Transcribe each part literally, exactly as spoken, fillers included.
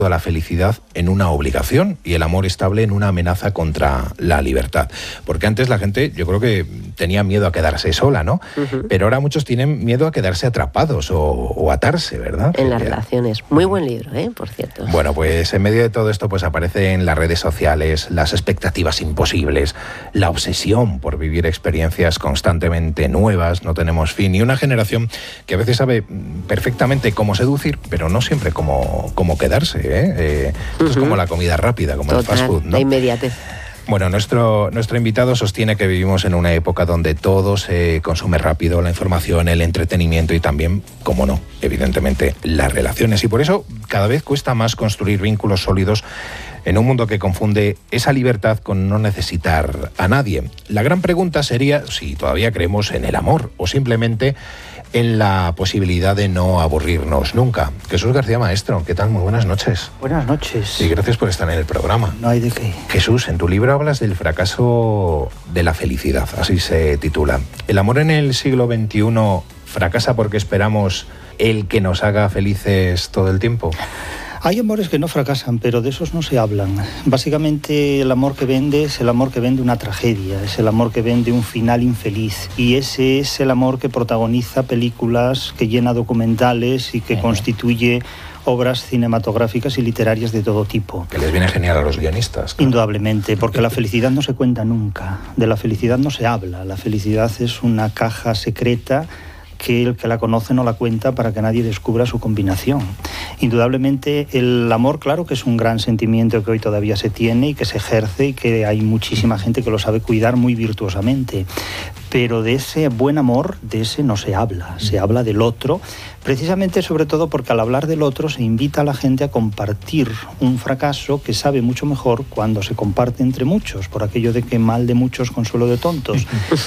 a la felicidad en una obligación y el amor estable en una amenaza contra la libertad. Porque antes la gente, yo creo que tenía miedo a quedarse sola, ¿no? Uh-huh. Pero ahora muchos tienen miedo a quedarse atrapados o, o atarse, ¿verdad? En las relaciones. Muy buen libro, ¿eh? Por cierto. Bueno, pues en medio de todo esto pues aparecen las redes sociales, las expectativas imposibles, la obsesión por vivir experiencias constantemente nuevas, no tenemos fin, y una generación que a veces sabe perfectamente cómo seducir, pero no siempre cómo, cómo quedarse, ¿eh? Eh, esto uh-huh. es como la comida rápida, como Total, el fast food, ¿no? La inmediatez. Bueno, nuestro, nuestro invitado sostiene que vivimos en una época donde todo se consume rápido, la información, el entretenimiento y también, como no, evidentemente, las relaciones. Y por eso cada vez cuesta más construir vínculos sólidos en un mundo que confunde esa libertad con no necesitar a nadie. La gran pregunta sería si todavía creemos en el amor o simplemente en la posibilidad de no aburrirnos nunca. Jesús García Maestro, ¿qué tal? Muy buenas noches. Buenas noches. Y gracias por estar en el programa. No hay de qué. Jesús, en tu libro hablas del fracaso de la felicidad, así se titula. ¿El amor en el siglo veintiuno fracasa porque esperamos el que nos haga felices todo el tiempo? Hay amores que no fracasan, pero de esos no se hablan. Básicamente el amor que vende es el amor que vende una tragedia, es el amor que vende un final infeliz. Y ese es el amor que protagoniza películas, que llena documentales y que uh-huh. constituye obras cinematográficas y literarias de todo tipo. Que les viene genial a los guionistas. Claro. Indudablemente, porque la felicidad no se cuenta nunca, de la felicidad no se habla. La felicidad es una caja secreta que el que la conoce no la cuenta para que nadie descubra su combinación. Indudablemente el amor, claro que es un gran sentimiento que hoy todavía se tiene y que se ejerce y que hay muchísima gente que lo sabe cuidar muy virtuosamente, pero de ese buen amor, de ese no se habla, se habla del otro, precisamente sobre todo porque al hablar del otro se invita a la gente a compartir un fracaso que sabe mucho mejor cuando se comparte entre muchos, por aquello de que mal de muchos consuelo de tontos.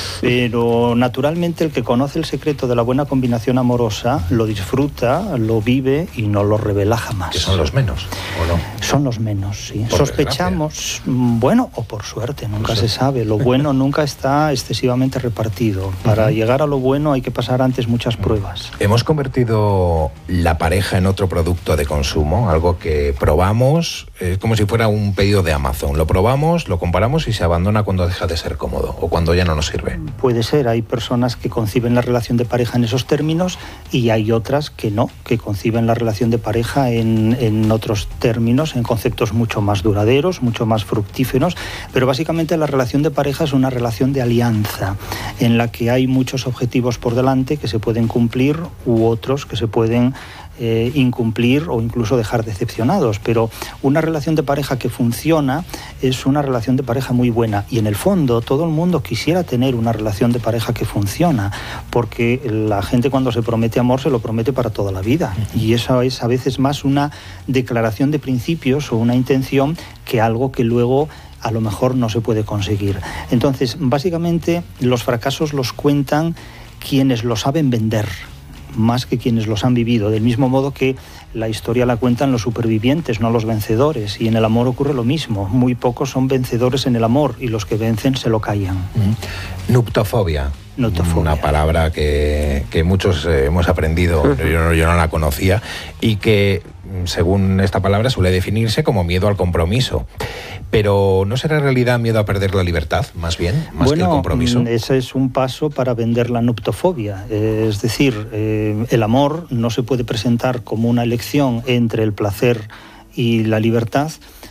Pero naturalmente el que conoce el secreto de la buena combinación amorosa lo disfruta, lo vive y no lo revela jamás. Que son los menos, ¿o no? Son los menos, sí. Por Sospechamos, desgracia. Bueno, o por suerte, nunca Pues se sí. sabe. Lo bueno nunca está excesivamente repartido. Para uh-huh. llegar a lo bueno hay que pasar antes muchas pruebas. Hemos convertido la pareja en otro producto de consumo, algo que probamos, es como si fuera un pedido de Amazon. Lo probamos, lo comparamos y se abandona cuando deja de ser cómodo o cuando ya no nos sirve. Puede ser, hay personas que conciben la relación de pareja en esos términos y hay otras que no, que conciben la relación de pareja en, en otros términos, en conceptos mucho más duraderos, mucho más fructíferos, pero básicamente la relación de pareja es una relación de alianza en la que hay muchos objetivos por delante que se pueden cumplir u otros que se pueden Eh, incumplir o incluso dejar decepcionados, pero una relación de pareja que funciona es una relación de pareja muy buena y en el fondo todo el mundo quisiera tener una relación de pareja que funciona, porque la gente cuando se promete amor se lo promete para toda la vida y eso es a veces más una declaración de principios o una intención que algo que luego a lo mejor no se puede conseguir. Entonces, básicamente los fracasos los cuentan quienes lo saben vender, más que quienes los han vivido, del mismo modo que la historia la cuentan los supervivientes, no los vencedores, y en el amor ocurre lo mismo, muy pocos son vencedores en el amor y los que vencen se lo callan. Mm. Nuptofobia. Nuptofobia. Una palabra que, que muchos eh, hemos aprendido, yo no, yo no la conocía, y que, según esta palabra, suele definirse como miedo al compromiso. Pero ¿no será en realidad miedo a perder la libertad, más bien, más bueno, que el compromiso? Ese es un paso para vender la nuptofobia. Eh, es decir, eh, el amor no se puede presentar como una elección entre el placer y la libertad,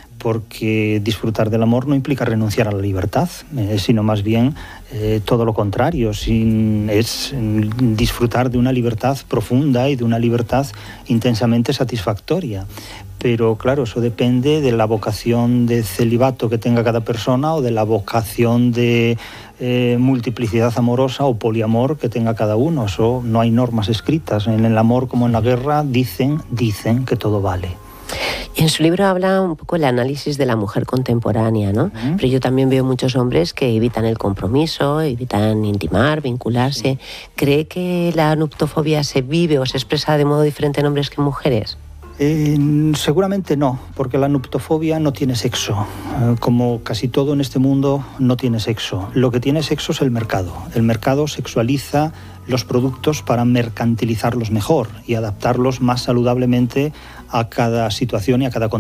porque disfrutar del amor no implica renunciar a la libertad, eh, sino más bien eh, todo lo contrario, sin, es disfrutar de una libertad profunda y de una libertad intensamente satisfactoria. Pero claro, eso depende de la vocación de celibato que tenga cada persona o de la vocación de eh, multiplicidad amorosa o poliamor que tenga cada uno. Eso no hay normas escritas. En el amor como en la guerra dicen, dicen que todo vale. Y en su libro habla un poco el análisis de la mujer contemporánea, ¿no? Uh-huh. Pero yo también veo muchos hombres que evitan el compromiso, evitan intimar, vincularse. ¿Cree que la nuptofobia se vive o se expresa de modo diferente en hombres que en mujeres? Eh, seguramente no, porque la nuptofobia no tiene sexo. Eh, como casi todo en este mundo, no tiene sexo. Lo que tiene sexo es el mercado. El mercado sexualiza los productos para mercantilizarlos mejor y adaptarlos más saludablemente a cada situación y a cada contexto.